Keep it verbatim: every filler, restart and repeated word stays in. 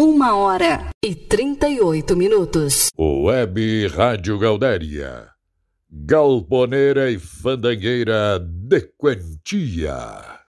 Uma hora e trinta e oito minutos. Web Rádio Gaudéria. Galponeira e fandangueira de quantia.